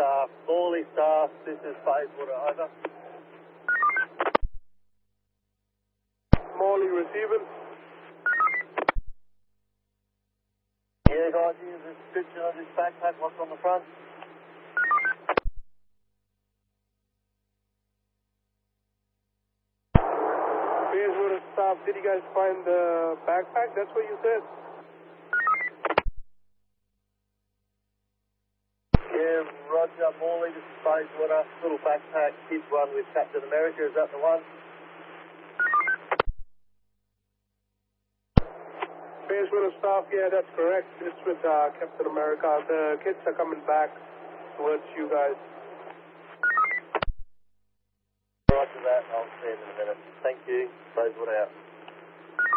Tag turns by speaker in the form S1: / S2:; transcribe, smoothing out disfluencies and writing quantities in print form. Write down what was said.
S1: staff. Morley staff, this is Bayswater, over.
S2: Morley receiving.
S1: Yeah, guys, here's a description of this backpack, what's on the front.
S2: Bayswater staff, did you guys find the backpack? That's what you said?
S1: Yeah, Roger, Morley, this is Bayswater. Little backpack, kids one with Captain America, is that the one?
S2: Bayswater staff, yeah, that's correct. It's with Captain America. The kids are coming back towards you guys.
S1: Roger that, I'll see you in a minute. Thank you. Bayswater out.